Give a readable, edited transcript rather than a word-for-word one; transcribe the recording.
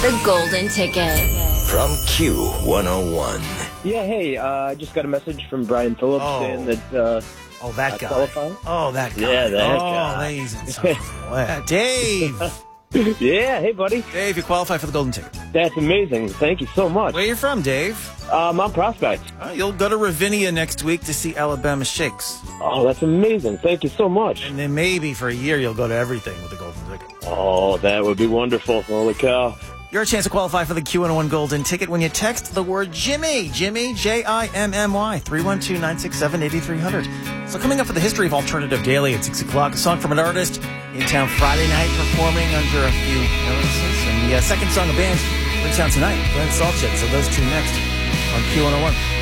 The Golden Ticket. From Q101. Yeah, hey, I just got a message from Brian Phillips saying that that guy. qualify. Oh, that guy. Yeah, that guy. He's Dave. Yeah, hey, buddy. Dave, you qualify for the Golden Ticket. That's amazing. Thank you so much. Where are you from, Dave? I'm Prospect. You'll go to Ravinia next week to see Alabama Shakes. Oh, that's amazing. Thank you so much. And then maybe for a year you'll go to everything with the Golden Ticket. Oh, that would be wonderful. Holy cow. Your chance to qualify for the Q101 Golden Ticket when you text the word Jimmy. Jimmy, Jimmy, 312-967-8300. So coming up for the History of Alternative Daily at 6 o'clock, a song from an artist in town Friday night performing under a few illnesses. And the second song of bands in town tonight, Glenn Salchet. So those two next on Q101.